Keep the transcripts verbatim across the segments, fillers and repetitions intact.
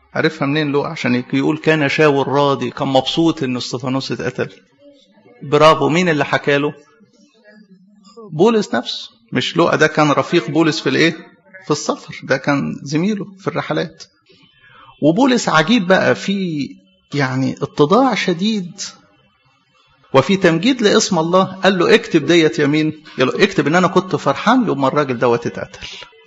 عرفها منين لوقا عشان يقول كان شاول راضي، كان مبسوط ان استفانوس اتقتل؟ برافو. مين اللي حكى له؟ بولس نفسه. مش لوقا ده كان رفيق بولس في الايه؟ في السفر، ده كان زميله في الرحلات. وبولس عجيب بقى في يعني اتضاع شديد وفي تمجيد لاسم الله. قال له اكتب ديت يمين، اكتب ان انا كنت فرحان يوم ما الراجل دوت اتقتل،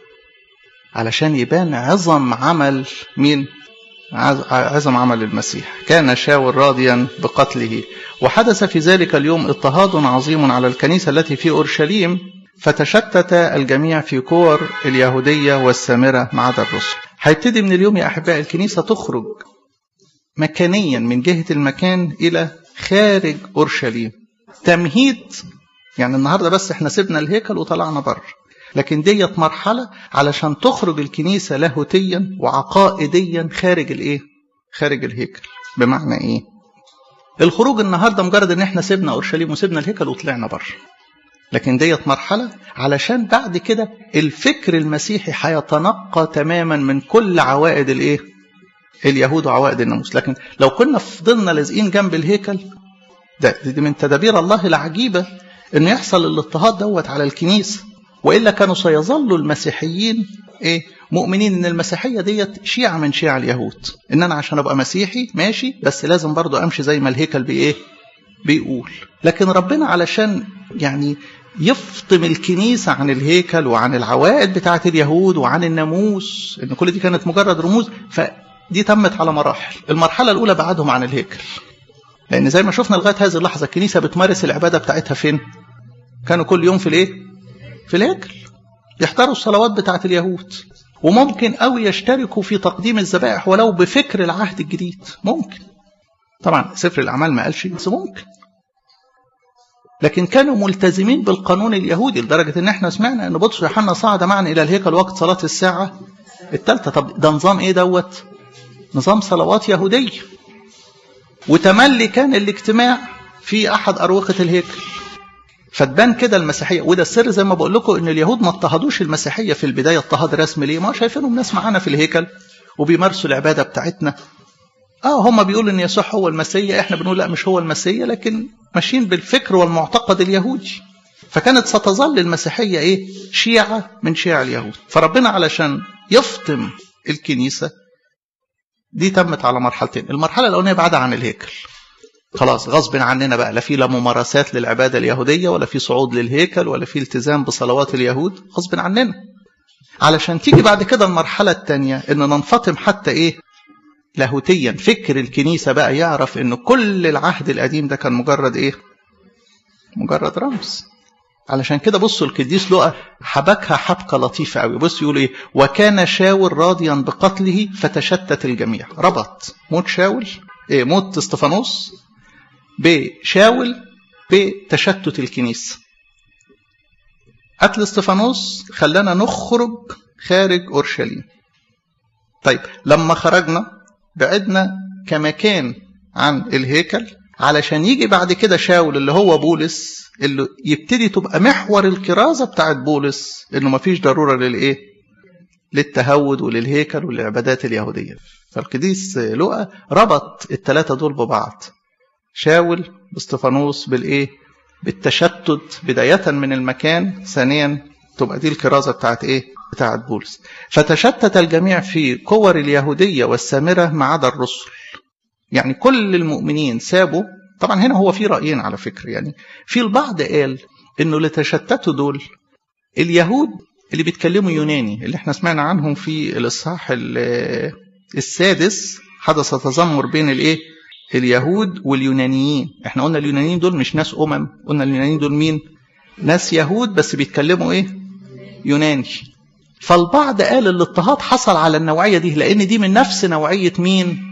علشان يبان عظم عمل مين؟ عظم عمل المسيح. كان شاول راضيا بقتله. وحدث في ذلك اليوم اضطهاد عظيم على الكنيسة التي في أورشليم، فتشتت الجميع في كور اليهودية والسامرة ما عدا الرسل. هيبتدي من اليوم يا أحباء الكنيسة تخرج مكانيا من جهة المكان إلى خارج أورشليم. تمهيد، يعني النهاردة بس احنا سيبنا الهيكل وطلعنا بره، لكن ديت مرحلة علشان تخرج الكنيسة لاهوتيا وعقائديا خارج الايه؟ خارج الهيكل. بمعنى ايه؟ الخروج النهاردة مجرد ان احنا سيبنا أورشليم وسيبنا الهيكل وطلعنا بره، لكن ديت مرحلة علشان بعد كده الفكر المسيحي هيتنقى تماما من كل عوائد الايه؟ اليهود وعوائد الناموس. لكن لو كنا فضلنا لازقين جنب الهيكل، ده دي من تدابير الله العجيبة انه يحصل الاضطهاد دوت على الكنيسة، وإلا كانوا سيظلوا المسيحيين إيه؟ مؤمنين إن المسيحية ديت شيعة من شيعة اليهود، إن أنا عشان أبقى مسيحي ماشي، بس لازم برضو أمشي زي ما الهيكل بإيه؟ بيقول. لكن ربنا علشان يعني يفطم الكنيسة عن الهيكل وعن العوائد بتاعة اليهود وعن الناموس، إن كل دي كانت مجرد رموز، فدي تمت على مراحل. المرحلة الأولى بعدهم عن الهيكل، لأن زي ما شفنا لغاية هذه اللحظة الكنيسة بتمارس العبادة بتاعتها فين؟ كانوا كل يوم في الإيه؟ في الهيكل، يحضروا الصلوات بتاعة اليهود، وممكن قوي يشتركوا في تقديم الذبائح ولو بفكر العهد الجديد، ممكن. طبعا سفر الأعمال ما قالش، بس ممكن. لكن كانوا ملتزمين بالقانون اليهودي لدرجة ان احنا سمعنا ان بطرس ويوحنا صعد معا الى الهيكل وقت صلاة الساعة الثالثة. طب ده نظام ايه دوت؟ نظام صلوات يهودية. وتملي كان الاجتماع في احد اروقة الهيكل، فتبان كده المسيحية. وده السر زي ما بقول لكم ان اليهود ما اضطهدوش المسيحية في البداية اضطهاد رسمي. ليه؟ ما شايفينهم ناس معانا في الهيكل وبيمارسوا العبادة بتاعتنا. اه هم بيقولوا ان يسوع هو المسيح، احنا بنقول لا مش هو المسيح، لكن ماشيين بالفكر والمعتقد اليهودي. فكانت ستظل المسيحية ايه؟ شيعة من شيعة اليهود. فربنا علشان يفطم الكنيسة دي تمت على مرحلتين. المرحلة الأولانية بعد عن الهيكل، خلاص غصب عننا بقى، لا في لا ممارسات للعبادة اليهودية ولا في صعود للهيكل ولا في التزام بصلوات اليهود، غصب عننا. علشان تيجي بعد كده المرحلة الثانية ان ننفطم حتى ايه؟ لاهوتيا. فكر الكنيسة بقى يعرف ان كل العهد القديم ده كان مجرد ايه؟ مجرد رمز. علشان كده بصوا القديس لوقا حبكها حبكة لطيفة قوي. بصوا يقول ايه؟ وكان شاول راضيا بقتله فتشتت الجميع. ربط موت شاول ايه؟ موت استفانوس بشاول بتشتت الكنيسة. قتل استفانوس خلانا نخرج خارج أورشليم. طيب لما خرجنا بعدنا كمكان عن الهيكل، علشان يجي بعد كده شاول اللي هو بولس، اللي يبتدي تبقى محور الكرازة بتاعت بولس انه مفيش ضرورة للايه؟ للتهود وللهيكل وللعبادات اليهودية. فالقديس لوقا ربط الثلاثة دول ببعض، شاول باستفانوس بالايه؟ بالتشتت بداية من المكان، ثانيا تبقى دي الكرازة بتاعت ايه؟ بتاعت بولس. فتشتت الجميع في كور اليهودية والسامرة ما عدا الرسل. يعني كل المؤمنين سابوا. طبعا هنا هو في رأيين على فكرة، يعني في البعض قال انه اللي تشتتوا دول اليهود اللي بيتكلموا يوناني، اللي احنا سمعنا عنهم في الاصحاح السادس، حدث تذمر بين الايه؟ اليهود واليونانيين. احنا قلنا اليونانيين دول مش ناس امم، قلنا اليونانيين دول مين؟ ناس يهود بس بيتكلموا ايه؟ يوناني. فالبعض قال الاضطهاد حصل على النوعية دي لان دي من نفس نوعية مين؟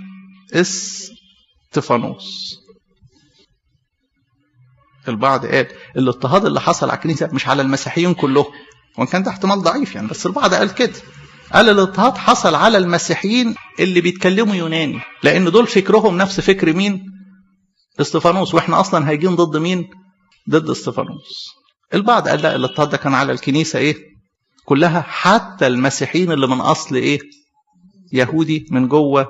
استفانوس. البعض قال الاضطهاد اللي حصل على الكنيسة مش على المسيحيين كلهم، وان كان ده احتمال ضعيف يعني، بس البعض قال كده، قال الاضطهاد حصل على المسيحيين اللي بيتكلموا يوناني، لان دول فكرهم نفس فكر مين؟ استفانوس، واحنا اصلا هايجين ضد مين؟ ضد استفانوس. البعض قال لا الاضطهاد ده كان على الكنيسة ايه؟ كلها، حتى المسيحيين اللي من اصل ايه؟ يهودي من جوه